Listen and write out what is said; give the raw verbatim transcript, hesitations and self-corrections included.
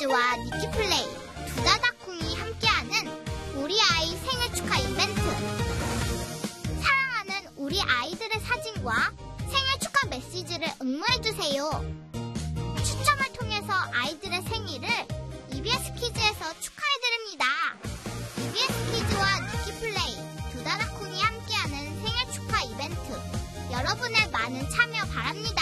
키즈와 니키플레이, 두다다콩이 함께하는 우리 아이 생일 축하 이벤트. 사랑하는 우리 아이들의 사진과 생일 축하 메시지를 응모해주세요. 추첨을 통해서 아이들의 생일을 이비에스 키즈에서 축하해드립니다. 이비에스 키즈와 니키플레이, 두다다콩이 함께하는 생일 축하 이벤트. 여러분의 많은 참여 바랍니다.